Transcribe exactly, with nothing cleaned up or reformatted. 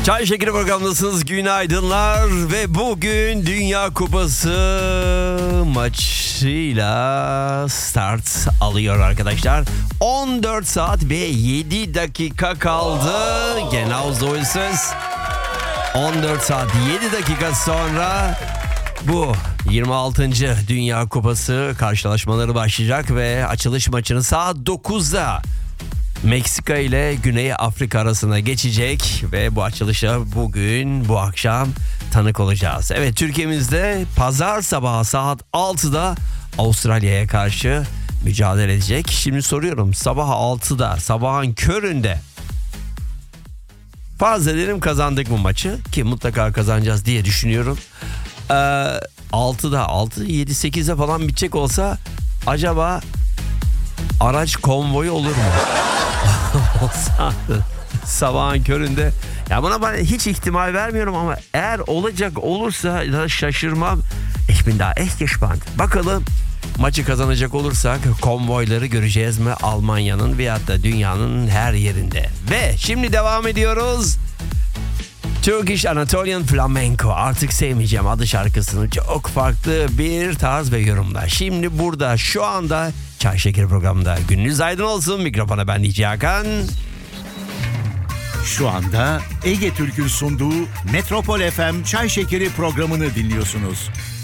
Çay Şekeri programındasınız. Günaydınlar ve bugün Dünya Kupası maçıyla start alıyor arkadaşlar. on dört saat ve yedi dakika kaldı. Genau so ist es. on dört saat yedi dakika sonra bu yirmi altıncı Dünya Kupası karşılaşmaları başlayacak ve açılış maçını saat dokuzda Meksika ile Güney Afrika arasına geçecek ve bu açılışa bugün, bu akşam tanık olacağız. Evet, Türkiye'mizde pazar sabahı saat altıda Avustralya'ya karşı mücadele edecek. Şimdi soruyorum, sabah altıda, sabahın köründe farz edelim kazandık bu maçı, ki mutlaka kazanacağız diye düşünüyorum. Ee, altıda, altı, yedi, sekizde falan bitecek olsa acaba araç konvoyu olur mu? Olsa sabahın köründe, ya buna ben hiç ihtimal vermiyorum ama eğer olacak olursa da şaşırmam. Ich bin da echt gespannt. Bakalım maçı kazanacak olursak konvoyları göreceğiz mi Almanya'nın veyahut da dünyanın her yerinde. Ve şimdi devam ediyoruz. Turkish Anatolian Flamenco, artık sevmeyeceğim adı şarkısını, çok farklı bir tarz ve yorumla. Şimdi burada şu anda Çay Şekeri programında gününüz aydın olsun. Mikrofona ben D J Hakan. Şu anda Ege Türk'ün sunduğu Metropol F M Çay Şekeri programını dinliyorsunuz.